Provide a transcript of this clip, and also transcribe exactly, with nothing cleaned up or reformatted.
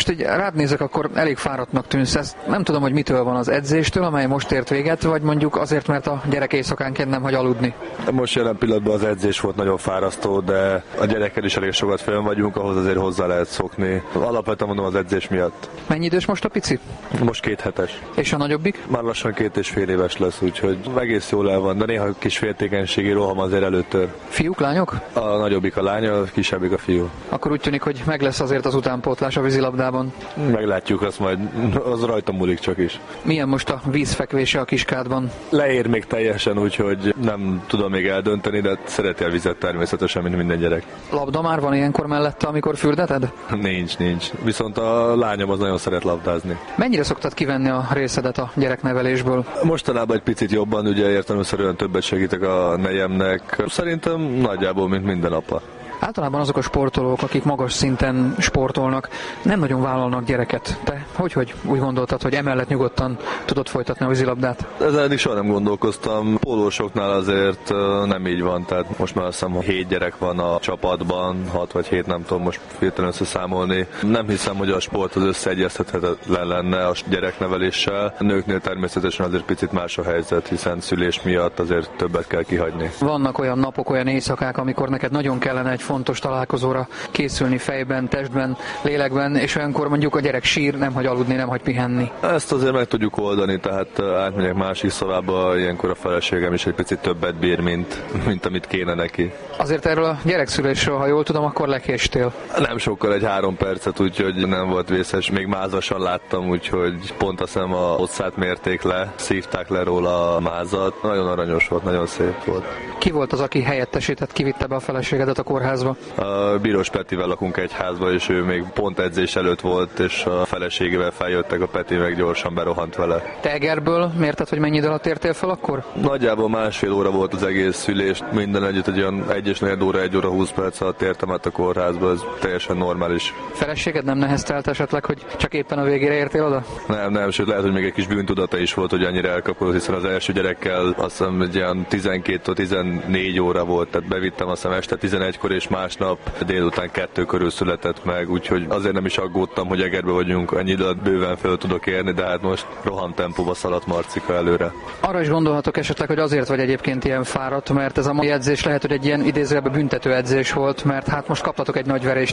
most így rád nézek, akkor elég fáradtnak tűnsz. Ez nem tudom, hogy mitől van, az edzéstől, amely most ért véget, vagy mondjuk azért, mert a gyerek éjszakánként nem hagy aludni. Most jelen pillanatban az edzés volt nagyon fárasztó, de a gyerekkel is elég sokat fönn vagyunk, ahhoz azért hozzá lehet szokni. Alapvetően mondom az edzés miatt. Mennyi idős most a pici? Most két hetes. És a nagyobbik? Már lassan két és fél éves lesz, úgyhogy egész jól el van, de néha kis féltékenységi roham azért előttör. Fiúk, lányok? A nagyobbik a lánya, a kisebbik a fiú. Akkor úgy tűnik, hogy meg lesz azért az utánpótlás a vízilabdában. Meglátjuk, azt majd az rajta múlik csak is. Milyen most a vízfekvése a Kiskádban? Leér még teljesen, úgyhogy nem tudom még eldönteni, de szereti a vizet természetesen, mint minden gyerek. Labda már van ilyenkor mellette, amikor fürdeted? Nincs, nincs. Viszont a lányom az nagyon szeret labdázni. Mennyire szoktad kivenni a részedet a gyereknevelésből? Mostanában egy picit jobban, ugye értelemszerűen többet segítek a nejemnek. Szerintem nagyjából, mint minden apa. Általában azok a sportolók, akik magas szinten sportolnak, nem nagyon vállalnak gyereket. Te hogy, hogy úgy gondoltad, hogy emellett nyugodtan tudod folytatni a vízilabdát? Ezen eddig soha nem gondolkoztam. Pólósoknál azért nem így van, tehát most már azt hiszem, hét gyerek van a csapatban, hat vagy hét, nem tudom most hirtelen összeszámolni. Nem hiszem, hogy a sport az összeegyeztethetetlen lenne a gyerekneveléssel. A nőknél természetesen azért picit más a helyzet, hiszen szülés miatt azért többet kell kihagyni. Vannak olyan napok, olyan éjszakák, amikor neked nagyon kellene egy fontos találkozóra készülni fejben, testben, lélekben, és olyankor mondjuk a gyerek sír, nem hagy aludni, nem hagy pihenni. Ezt azért meg tudjuk oldani, tehát átmegyek másik szobába, ilyenkor a feleségem is egy picit többet bír, mint, mint amit kéne neki. Azért erről a gyerekszülésről, ha jól tudom, akkor lekéstél. Nem sokkal, egy három percet, úgyhogy nem volt vészes, még mázasan láttam, úgyhogy pont azt hiszem a hosszát mérték le, szívták le róla a mázat. Nagyon aranyos volt, nagyon szép volt. Ki volt az, aki helyettesített, kivitte be a feleségedet a kórházba? A Bíros Petivel lakunk egy házba, és ő még pont edzés előtt volt, és a feleségével feljöttek, a Peti meg gyorsan berohant vele. Te Egerből mérted, hogy mennyi idő alatt értél fel akkor? Nagyjából másfél óra volt az egész szülés, minden együtt egy olyan egy és negyed óra, egy óra húsz perc alatt értem át a kórházba, ez teljesen normális. Feleséged nem neheztelt esetleg, hogy csak éppen a végére értél oda? Nem, nem, sőt lehet, hogy még egy kis bűntudata is volt, hogy annyira elkapkodott, hiszen az első gyerekkel azt hiszem egy ilyen tizenkét tizennégy óra volt, tehát bevittem azt hiszem este tizenegykor, és másnap délután kettő körül született meg, úgyhogy azért nem is aggódtam, hogy Egerbe vagyunk, ennyi időt bőven fel tudok érni, de hát most roham tempóba szaladt Marcika előre. Arra is gondolhatok esetleg, hogy azért vagy egyébként ilyen fáradt, mert ez a mai edzés lehet, hogy egy ilyen idézőjelben büntető edzés volt, mert hát most kaptatok egy nagy verést